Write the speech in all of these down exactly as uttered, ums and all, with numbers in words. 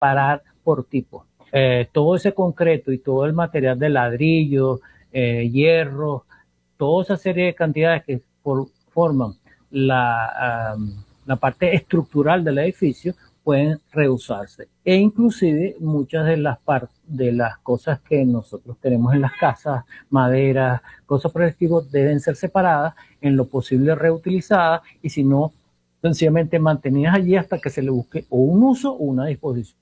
separar por tipo. Eh, todo ese concreto y todo el material de ladrillo, eh, hierro, toda esa serie de cantidades que por, forman la, um, la parte estructural del edificio pueden reusarse. E inclusive muchas de las partes de las cosas que nosotros tenemos en las casas, madera, cosas por el estilo, deben ser separadas, en lo posible reutilizadas, y si no, sencillamente mantenidas allí hasta que se le busque o un uso o una disposición.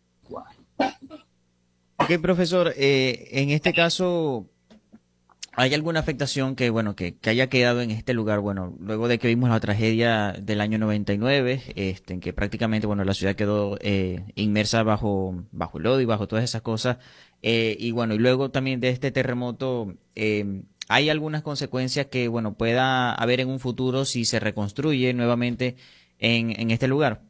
Ok, profesor, eh, en este caso, ¿hay alguna afectación que, bueno, que, que haya quedado en este lugar? Bueno, luego de que vimos la tragedia del año noventa y nueve, este, en que prácticamente, bueno, la ciudad quedó eh, inmersa bajo, bajo el lodo y bajo todas esas cosas. Eh, y bueno, y luego también de este terremoto, eh, ¿hay algunas consecuencias que, bueno, pueda haber en un futuro si se reconstruye nuevamente en, en este lugar?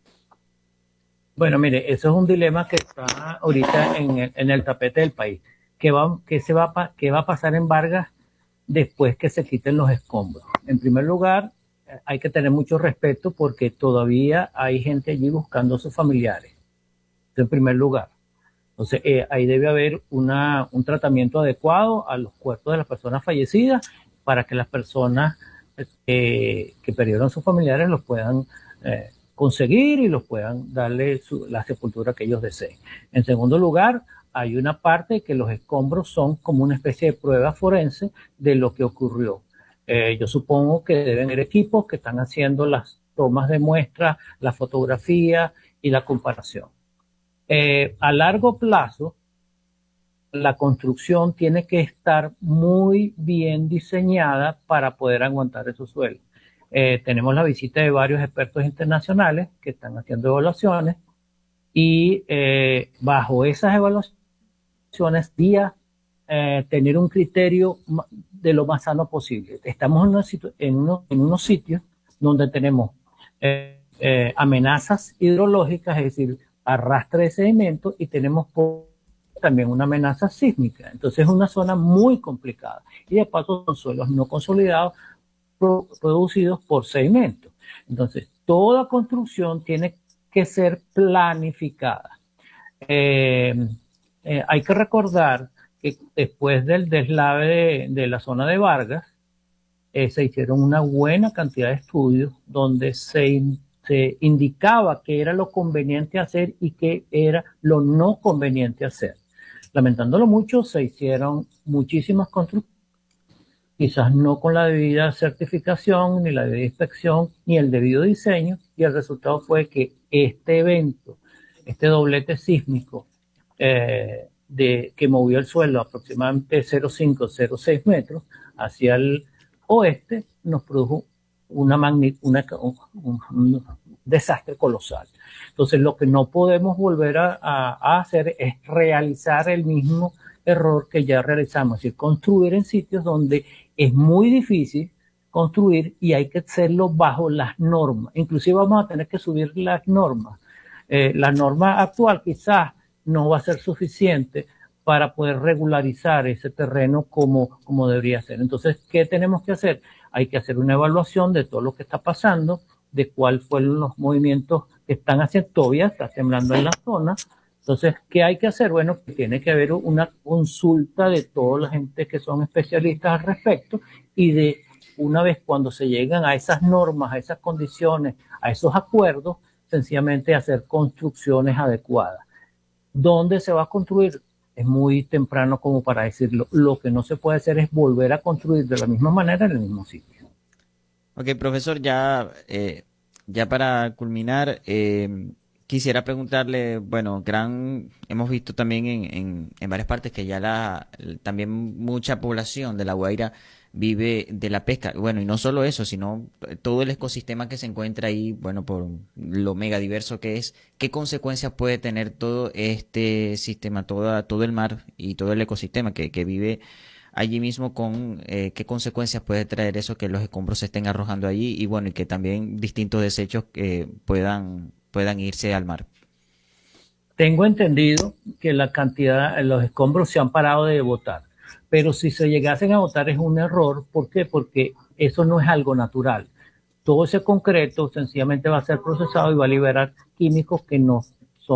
Bueno, mire, eso es un dilema que está ahorita en el, en el tapete del país. ¿Qué va, qué se va, a qué va a pasar en Vargas después que se quiten los escombros? En primer lugar, hay que tener mucho respeto porque todavía hay gente allí buscando a sus familiares. Eso en primer lugar. Entonces, eh, ahí debe haber una, un tratamiento adecuado a los cuerpos de las personas fallecidas para que las personas eh, que perdieron sus familiares los puedan eh, conseguir y los puedan darle su, la sepultura que ellos deseen. En segundo lugar, hay una parte que los escombros son como una especie de prueba forense de lo que ocurrió. Eh, yo supongo que deben haber equipos que están haciendo las tomas de muestras, la fotografía y la comparación. Eh, a largo plazo, la construcción tiene que estar muy bien diseñada para poder aguantar esos suelos. Eh, tenemos la visita de varios expertos internacionales que están haciendo evaluaciones y eh, bajo esas evaluaciones, día eh, tener un criterio de lo más sano posible. Estamos en, una en, uno, en unos sitios donde tenemos eh, eh, amenazas hidrológicas, es decir, arrastre de sedimentos, y tenemos también una amenaza sísmica. Entonces es una zona muy complicada. Y de paso son suelos no consolidados producidos por sedimentos. Entonces, toda construcción tiene que ser planificada. Eh, eh, hay que recordar que después del deslave de, de la zona de Vargas, eh, se hicieron una buena cantidad de estudios donde se, se indicaba qué era lo conveniente hacer y qué era lo no conveniente hacer. Lamentándolo mucho, se hicieron muchísimas construcciones, quizás no con la debida certificación, ni la debida inspección, ni el debido diseño, y el resultado fue que este evento, este doblete sísmico eh, de, que movió el suelo aproximadamente cero coma cinco a cero coma seis metros hacia el oeste, nos produjo una una, un, un desastre colosal. Entonces, lo que no podemos volver a, a, a hacer es realizar el mismo error que ya realizamos, es decir, construir en sitios donde es muy difícil construir y hay que hacerlo bajo las normas. Inclusive vamos a tener que subir las normas. Eh, la norma actual quizás no va a ser suficiente para poder regularizar ese terreno como, como debería ser. Entonces, ¿qué tenemos que hacer? Hay que hacer una evaluación de todo lo que está pasando, de cuáles fueron los movimientos que están haciendo, todavía está temblando en la zona. Entonces, ¿qué hay que hacer? Bueno, que tiene que haber una consulta de toda la gente que son especialistas al respecto, y de una vez cuando se llegan a esas normas, a esas condiciones, a esos acuerdos, sencillamente hacer construcciones adecuadas. ¿Dónde se va a construir? Es muy temprano como para decirlo. Lo que no se puede hacer es volver a construir de la misma manera en el mismo sitio. Ok, profesor, ya, eh, ya para culminar, eh, quisiera preguntarle, bueno, gran, hemos visto también en, en, en varias partes que ya la, también mucha población de La Guaira vive de la pesca. Bueno, y no solo eso, sino todo el ecosistema que se encuentra ahí, bueno, por lo mega diverso que es, ¿qué consecuencias puede tener todo este sistema, toda, todo el mar y todo el ecosistema que, que vive allí mismo, con eh, qué consecuencias puede traer eso que los escombros se estén arrojando allí y bueno, y que también distintos desechos eh, puedan, puedan irse al mar? Tengo entendido que la cantidad, los escombros se han parado de botar, pero si se llegasen a botar es un error. ¿Por qué? Porque eso no es algo natural. Todo ese concreto sencillamente va a ser procesado y va a liberar químicos que no son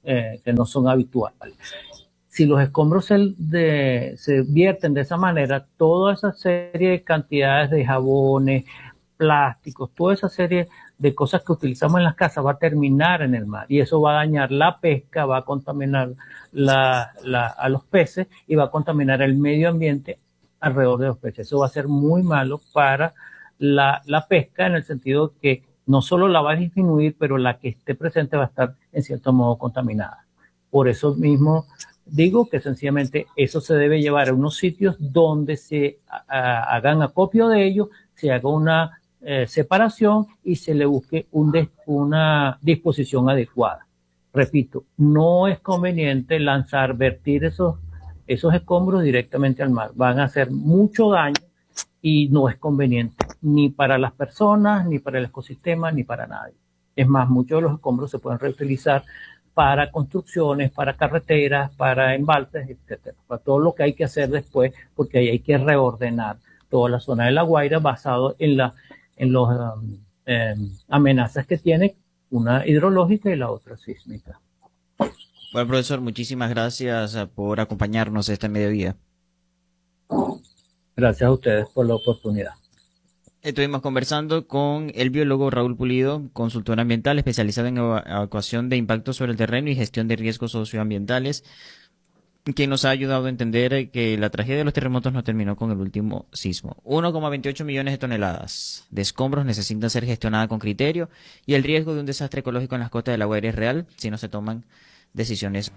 eh, que no son habituales. Si los escombros se, de, se vierten de esa manera, toda esa serie de cantidades de jabones, plásticos, toda esa serie de cosas que utilizamos en las casas va a terminar en el mar y eso va a dañar la pesca, va a contaminar la, la, a los peces y va a contaminar el medio ambiente alrededor de los peces. Eso va a ser muy malo para la, la pesca en el sentido que no solo la va a disminuir, pero la que esté presente va a estar en cierto modo contaminada. Por eso mismo digo que sencillamente eso se debe llevar a unos sitios donde se a, hagan acopio de ello, se haga una eh, separación y se le busque un des, una disposición adecuada. Repito, no es conveniente lanzar, vertir esos, esos escombros directamente al mar. Van a hacer mucho daño y no es conveniente ni para las personas, ni para el ecosistema, ni para nadie. Es más, muchos de los escombros se pueden reutilizar para construcciones, para carreteras, para embalses, etcétera. Para todo lo que hay que hacer después, porque ahí hay que reordenar toda la zona de La Guaira basado en la en los um, eh, amenazas que tiene, una hidrológica y la otra sísmica. Bueno, profesor, muchísimas gracias por acompañarnos este mediodía. Gracias a ustedes por la oportunidad. Estuvimos conversando con el biólogo Raúl Pulido, consultor ambiental especializado en evacuación de impactos sobre el terreno y gestión de riesgos socioambientales, quien nos ha ayudado a entender que la tragedia de los terremotos no terminó con el último sismo. uno coma veintiocho millones de toneladas de escombros necesitan ser gestionadas con criterio y el riesgo de un desastre ecológico en las costas de La Guaira es real si no se toman decisiones.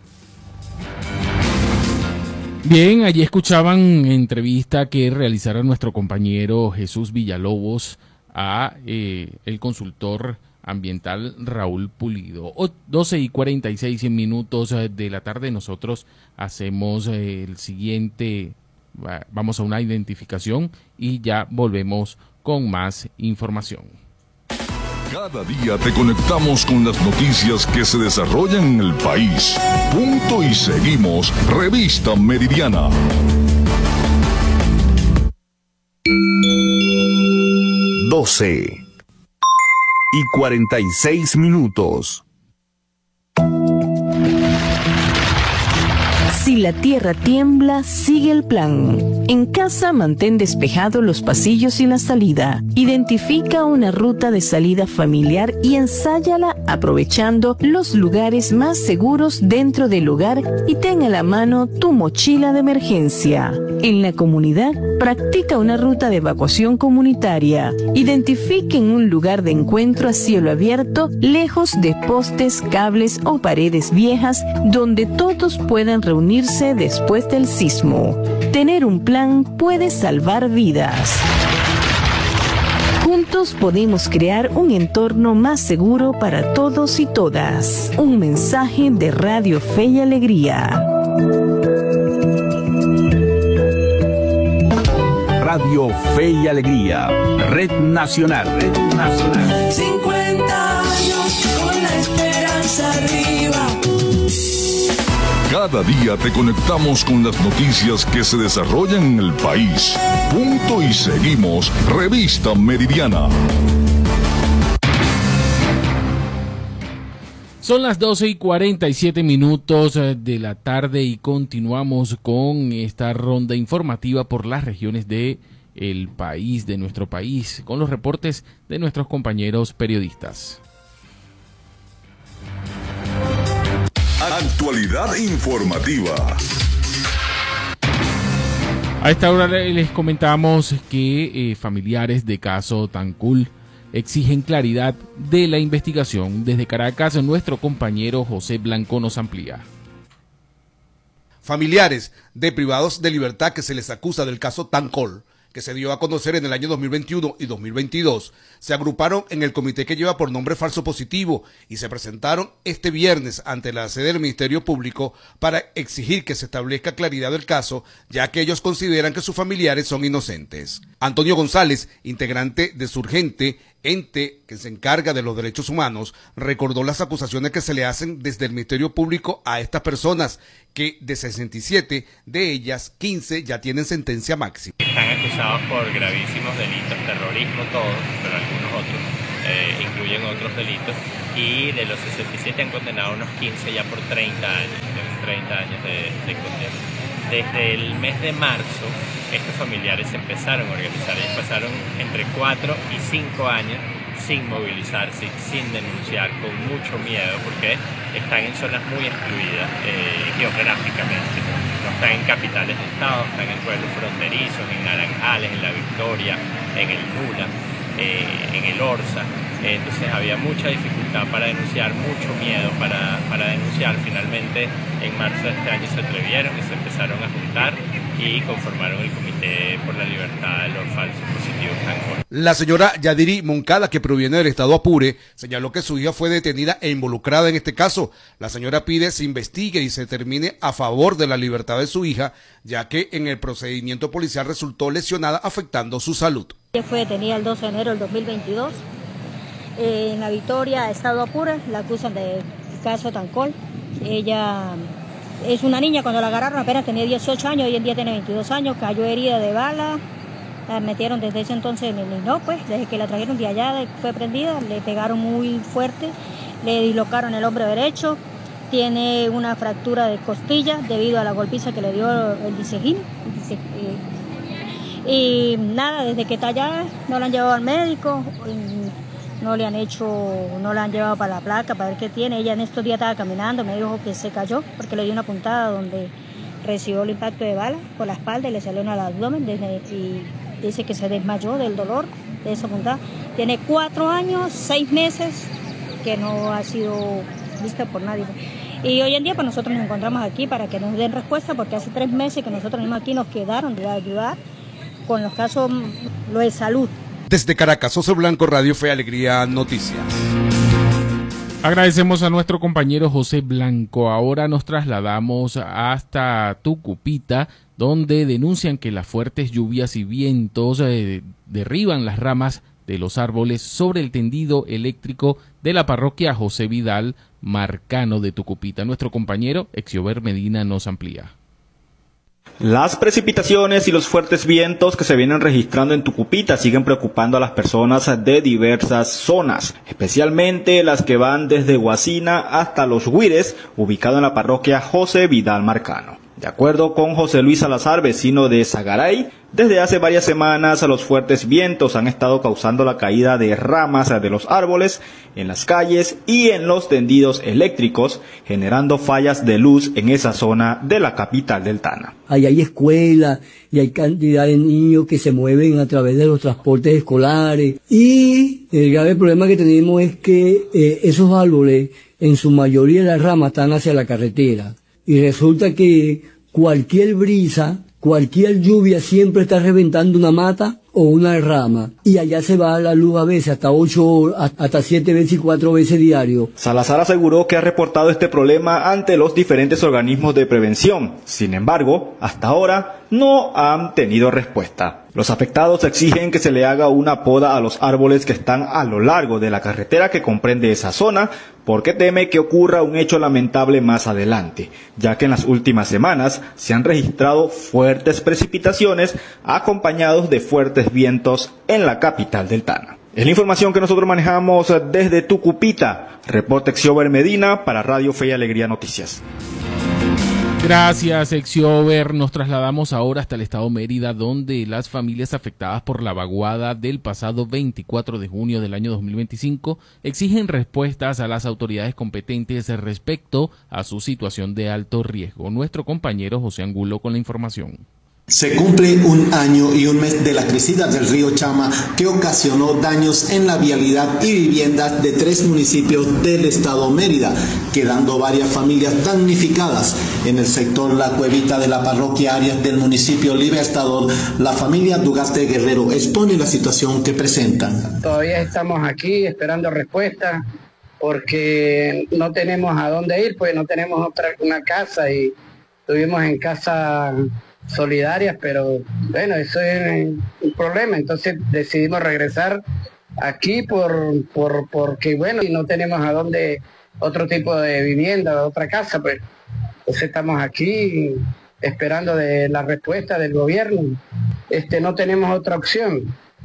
Bien, allí escuchaban entrevista que realizara nuestro compañero Jesús Villalobos a eh, el consultor ambiental Raúl Pulido. O, doce y cuarenta y seis minutos de la tarde nosotros hacemos eh, el siguiente, vamos a una identificación y ya volvemos con más información. Cada día te conectamos con las noticias que se desarrollan en el país. Punto y seguimos. Revista Meridiana. doce y cuarenta y seis minutos. Si la tierra tiembla, sigue el plan. En casa, mantén despejados los pasillos y la salida. Identifica una ruta de salida familiar y ensáyala aprovechando los lugares más seguros dentro del hogar y ten a la mano tu mochila de emergencia. En la comunidad, practica una ruta de evacuación comunitaria. Identifiquen un lugar de encuentro a cielo abierto, lejos de postes, cables o paredes viejas, donde todos puedan reunirse después del sismo. Tener un plan puede salvar vidas. Juntos podemos crear un entorno más seguro para todos y todas. Un mensaje de Radio Fe y Alegría. Radio Fe y Alegría, Red Nacional. Red Nacional. cincuenta años con la esperanza arriba. Cada día te conectamos con las noticias que se desarrollan en el país. Punto y seguimos. Revista Meridiana. Son las doce y cuarenta y siete minutos de la tarde y continuamos con esta ronda informativa por las regiones de el país, de nuestro país, con los reportes de nuestros compañeros periodistas. Actualidad informativa. A esta hora les comentamos que eh, familiares de caso Tancul exigen claridad de la investigación. Desde Caracas, nuestro compañero José Blanco nos amplía. Familiares de privados de libertad que se les acusa del caso Tancol, que se dio a conocer en el año dos mil veintiuno y dos mil veintidós, se agruparon en el comité que lleva por nombre Falso Positivo y se presentaron este viernes ante la sede del Ministerio Público para exigir que se establezca claridad del caso, ya que ellos consideran que sus familiares son inocentes. Antonio González, integrante de Surgente, ente que se encarga de los derechos humanos, recordó las acusaciones que se le hacen desde el Ministerio Público a estas personas, que de sesenta y siete de ellas, quince ya tienen sentencia máxima. Están acusados por gravísimos delitos, terrorismo, todos, pero algunos otros, eh, incluyen otros delitos, y de los sesenta y siete han condenado unos quince ya por treinta años, tienen treinta años de, de condena. Desde el mes de marzo, estos familiares se empezaron a organizar, ellos pasaron entre cuatro y cinco años sin movilizarse, sin denunciar, con mucho miedo, porque están en zonas muy excluidas eh, geográficamente. No están en capitales de estado, están en pueblos fronterizos, en Naranjales, en La Victoria, en el Nula, eh, en el Orza. Eh, entonces había mucha dificultad para denunciar, mucho miedo para, para denunciar. Finalmente, en marzo de este año se atrevieron y se empezaron a juntar y conformaron el Comité por la Libertad de los Falsos Positivos Tancol. La señora Yadiri Moncada, que proviene del estado Apure, señaló que su hija fue detenida e involucrada en este caso. La señora pide se investigue y se termine a favor de la libertad de su hija, ya que en el procedimiento policial resultó lesionada, afectando su salud. Ella fue detenida el doce de enero del dos mil veintidós eh, en La Victoria, estado Apure. La acusan del caso Tancol. Ella es una niña, cuando la agarraron apenas tenía dieciocho años, hoy en día tiene veintidós años, cayó herida de bala, la metieron desde ese entonces en el no, pues, desde que la trajeron de allá, fue prendida, le pegaron muy fuerte, le dislocaron el hombro derecho, tiene una fractura de costilla debido a la golpiza que le dio el diseguín. Y nada, desde que está allá no la han llevado al médico, no le han hecho, no la han llevado para la placa para ver qué tiene. Ella en estos días estaba caminando, me dijo que se cayó porque le dio una puntada donde recibió el impacto de bala por la espalda y le salió en el abdomen, desde, y dice que se desmayó del dolor de esa puntada. Tiene cuatro años, seis meses que no ha sido vista por nadie. Y hoy en día pues nosotros nos encontramos aquí para que nos den respuesta, porque hace tres meses que nosotros mismos aquí nos quedaron de ayudar con los casos, lo de salud. Desde Caracas, José Blanco, Radio Fe y Alegría Noticias. Agradecemos a nuestro compañero José Blanco. Ahora nos trasladamos hasta Tucupita, donde denuncian que las fuertes lluvias y vientos eh, derriban las ramas de los árboles sobre el tendido eléctrico de la parroquia José Vidal Marcano de Tucupita. Nuestro compañero Exiober Medina nos amplía. Las precipitaciones y los fuertes vientos que se vienen registrando en Tucupita siguen preocupando a las personas de diversas zonas, especialmente las que van desde Guacina hasta Los Guires, ubicado en la parroquia José Vidal Marcano. De acuerdo con José Luis Salazar, vecino de Sagaray, desde hace varias semanas los fuertes vientos han estado causando la caída de ramas de los árboles en las calles y en los tendidos eléctricos, generando fallas de luz en esa zona de la capital del Tana. Ahí hay escuelas y hay cantidad de niños que se mueven a través de los transportes escolares, y el grave problema que tenemos es que eh, esos árboles, en su mayoría las ramas están hacia la carretera, y resulta que cualquier brisa, cualquier lluvia siempre está reventando una mata o una rama, y allá se va la luz a veces hasta ocho, hasta siete veces y cuatro veces diario. Salazar aseguró que ha reportado este problema ante los diferentes organismos de prevención. Sin embargo, hasta ahora no han tenido respuesta. Los afectados exigen que se le haga una poda a los árboles que están a lo largo de la carretera que comprende esa zona, porque teme que ocurra un hecho lamentable más adelante, ya que en las últimas semanas se han registrado fuertes precipitaciones acompañados de fuertes vientos en la capital del Tana. Es la información que nosotros manejamos desde Tucupita. Reporte Exiober Medina para Radio Fe y Alegría Noticias. Gracias, Exiober. Nos trasladamos ahora hasta el estado Mérida, donde las familias afectadas por la vaguada del pasado veinticuatro de junio del año dos mil veinticinco exigen respuestas a las autoridades competentes respecto a su situación de alto riesgo. Nuestro compañero José Angulo con la información. Se cumple un año y un mes de la crecida del río Chama, que ocasionó daños en la vialidad y viviendas de tres municipios del estado Mérida, quedando varias familias damnificadas. En el sector La Cuevita de la parroquia Arias del municipio Libertador, la familia Dugaste Guerrero expone la situación que presentan. Todavía estamos aquí esperando respuesta, porque no tenemos a dónde ir, pues no tenemos otra una casa, y estuvimos en casa solidarias, pero bueno, eso es un problema. Entonces decidimos regresar aquí por, por porque bueno, y no tenemos a dónde otro tipo de vivienda, otra casa, pues entonces estamos aquí esperando de la respuesta del gobierno. Este no tenemos otra opción.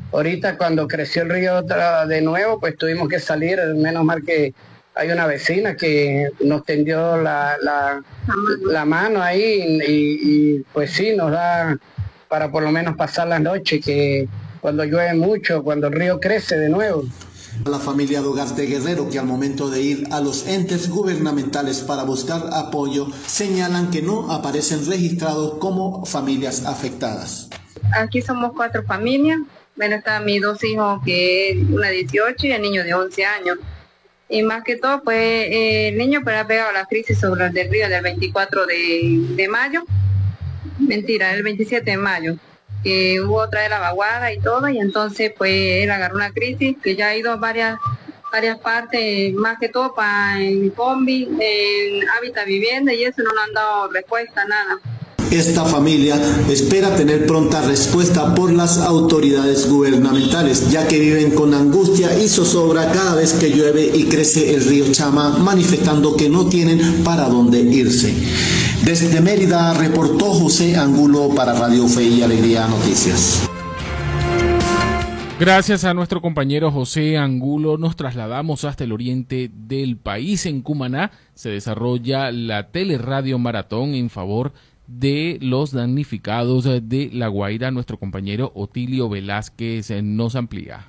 Ahorita cuando creció el río otra- de nuevo, pues tuvimos que salir, menos mal que hay una vecina que nos tendió la, la, la mano ahí y, y pues sí, nos da para por lo menos pasar la noche, que cuando llueve mucho, cuando el río crece de nuevo. La familia de Hogar de Guerrero, que al momento de ir a los entes gubernamentales para buscar apoyo, señalan que no aparecen registrados como familias afectadas. Aquí somos cuatro familias. Bueno, están mis dos hijos, que una de dieciocho y el niño de once años. Y más que todo, pues eh, el niño pues, ha pegado la crisis sobre el del río del veinticuatro de, de mayo. Mentira, el veintisiete de mayo. Que hubo otra de la vaguada y todo, y entonces pues él agarró una crisis que ya ha ido a varias, varias partes, más que todo para en combi, en hábitat vivienda, y eso no nos han dado respuesta, nada. Esta familia espera tener pronta respuesta por las autoridades gubernamentales, ya que viven con angustia y zozobra cada vez que llueve y crece el río Chama, manifestando que no tienen para dónde irse. Desde Mérida reportó José Angulo para Radio Fe y Alegría Noticias. Gracias a nuestro compañero José Angulo, nos trasladamos hasta el oriente del país. En Cumaná se desarrolla la Teleradio Maratón en favor de los damnificados de La Guaira. Nuestro compañero Otilio Velázquez nos amplía.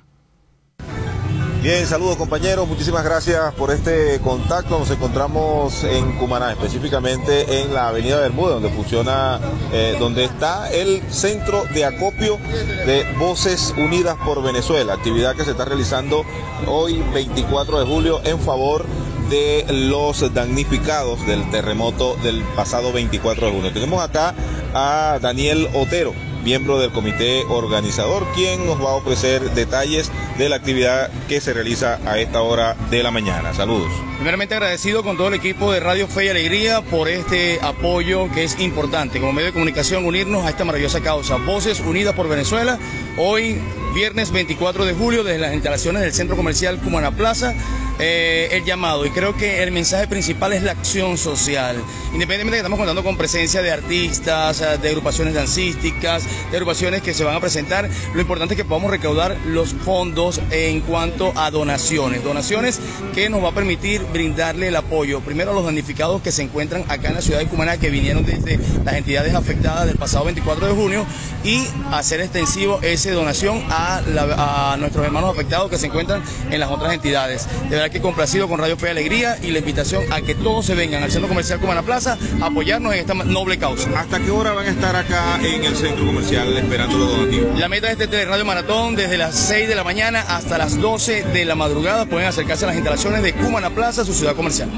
Bien, saludos compañeros, muchísimas gracias por este contacto. Nos encontramos en Cumaná, específicamente en la avenida Bermuda, donde funciona, eh, donde está el centro de acopio de Voces Unidas por Venezuela, actividad que se está realizando hoy veinticuatro de julio en favor de los damnificados del terremoto del pasado veinticuatro de junio. Tenemos acá a Daniel Otero, miembro del comité organizador, quien nos va a ofrecer detalles de la actividad que se realiza a esta hora de la mañana. Saludos. Primeramente agradecido con todo el equipo de Radio Fe y Alegría por este apoyo que es importante como medio de comunicación, unirnos a esta maravillosa causa. Voces Unidas por Venezuela, hoy viernes veinticuatro de julio, desde las instalaciones del Centro Comercial Cumaná Plaza, eh, el llamado, y creo que el mensaje principal es la acción social. Independientemente de que estamos contando con presencia de artistas, de agrupaciones dancísticas, de agrupaciones que se van a presentar, lo importante es que podamos recaudar los fondos en cuanto a donaciones, donaciones que nos va a permitir brindarle el apoyo, primero a los damnificados que se encuentran acá en la ciudad de Cumaná, que vinieron desde las entidades afectadas del pasado veinticuatro de junio, y hacer extensivo esa donación a, la, a nuestros hermanos afectados que se encuentran en las otras entidades. De verdad que complacido con Radio Fe y Alegría, y la invitación a que todos se vengan al Centro Comercial Cumaná Plaza a apoyarnos en esta noble causa. ¿Hasta qué hora van a estar acá en el centro comercial esperando los donativos? La meta de este Teleradio Maratón, desde las seis de la mañana hasta las doce de la madrugada, pueden acercarse a las instalaciones de Cumaná Plaza, su ciudad comercial.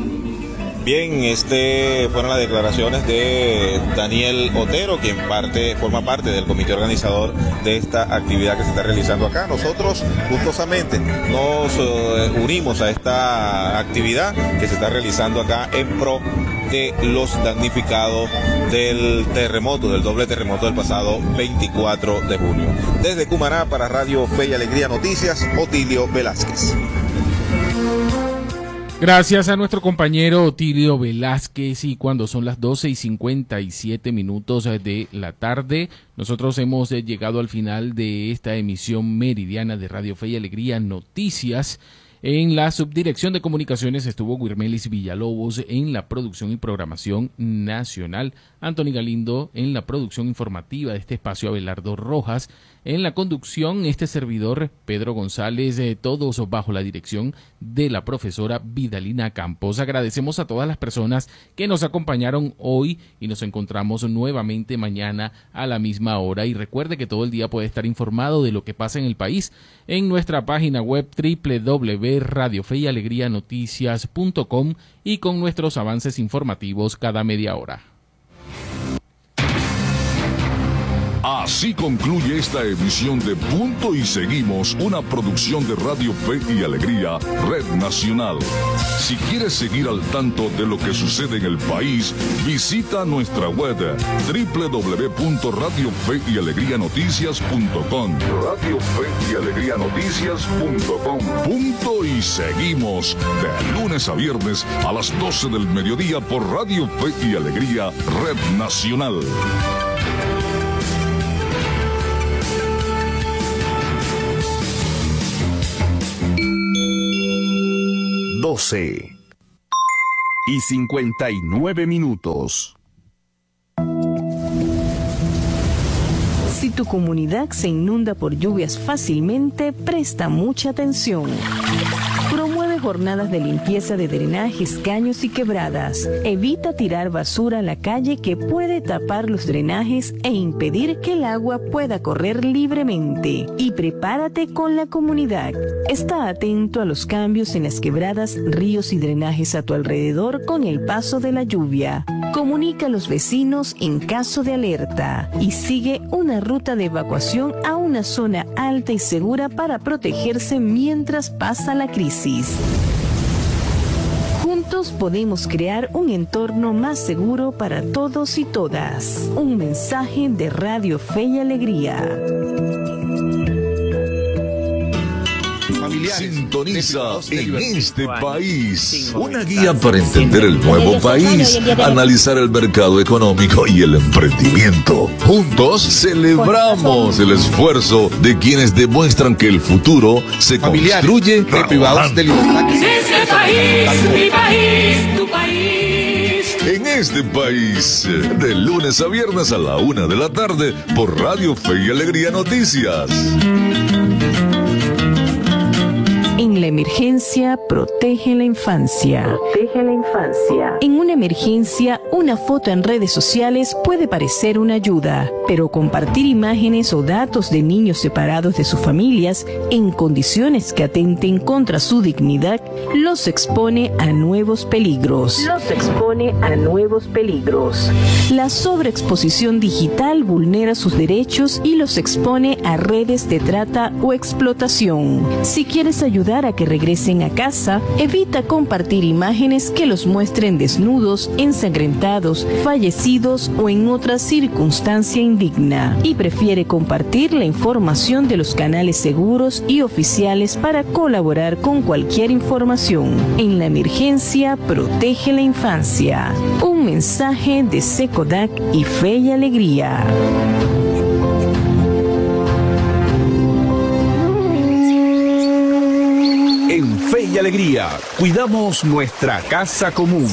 Bien, este fueron las declaraciones de Daniel Otero, quien parte, forma parte del comité organizador de esta actividad que se está realizando acá. Nosotros gustosamente nos uh, unimos a esta actividad que se está realizando acá en pro de los damnificados del terremoto, del doble terremoto del pasado veinticuatro de julio. Desde Cumaná para Radio Fe y Alegría Noticias, Otilio Velázquez. Gracias a nuestro compañero Otilio Velázquez, y cuando son las doce y cincuenta y siete minutos de la tarde, nosotros hemos llegado al final de esta emisión meridiana de Radio Fe y Alegría Noticias. En la subdirección de comunicaciones estuvo Guirmelis Villalobos, en la producción y programación nacional, Anthony Galindo en la producción informativa de este espacio, Abelardo Rojas en la conducción, este servidor Pedro González, eh, todos bajo la dirección de la profesora Vidalina Campos. Agradecemos a todas las personas que nos acompañaron hoy, y nos encontramos nuevamente mañana a la misma hora. Y recuerde que todo el día puede estar informado de lo que pasa en el país en nuestra página web doble u doble u doble u punto radio fe y alegría noticias punto com, y con nuestros avances informativos cada media hora. Así concluye esta emisión de Punto y Seguimos, una producción de Radio Fe y Alegría, Red Nacional. Si quieres seguir al tanto de lo que sucede en el país, visita nuestra web doble u doble u doble u punto radio fe y alegría noticias punto com. Radio Fe y Alegría Noticias punto com. Punto y Seguimos, de lunes a viernes a las doce del mediodía por Radio Fe y Alegría, Red Nacional. doce y cincuenta y nueve minutos. Si tu comunidad se inunda por lluvias fácilmente, presta mucha atención. Promueve jornadas de limpieza de drenajes, caños y quebradas. Evita tirar basura a la calle que puede tapar los drenajes e impedir que el agua pueda correr libremente. Y prepárate con la comunidad. Está atento a los cambios en las quebradas, ríos y drenajes a tu alrededor con el paso de la lluvia. Comunica a los vecinos en caso de alerta y sigue una ruta de evacuación a una zona alta y segura para protegerse mientras pasa la crisis. Juntos podemos crear un entorno más seguro para todos y todas. Un mensaje de Radio Fe y Alegría. Sintoniza en este país. Una guía para entender el nuevo país, analizar el mercado económico y el emprendimiento. Juntos celebramos el esfuerzo de quienes demuestran que el futuro se construye de privados de libertad. Este país, mi país, tu país. En este país, de lunes a viernes a la una de la tarde, por Radio Fe y Alegría Noticias. En la emergencia, protege la infancia. Protege la infancia. En una emergencia, una foto en redes sociales puede parecer una ayuda, pero compartir imágenes o datos de niños separados de sus familias en condiciones que atenten contra su dignidad los expone a nuevos peligros. Los expone a nuevos peligros. La sobreexposición digital vulnera sus derechos y los expone a redes de trata o explotación. Si quieres ayudar a que regresen a casa, evita compartir imágenes que los muestren desnudos, ensangrentados, fallecidos o en otra circunstancia indigna. Y prefiere compartir la información de los canales seguros y oficiales para colaborar con cualquier información. En la emergencia, protege la infancia. Un mensaje de SECODAC y Fe y Alegría. En Fe y Alegría, cuidamos nuestra casa común.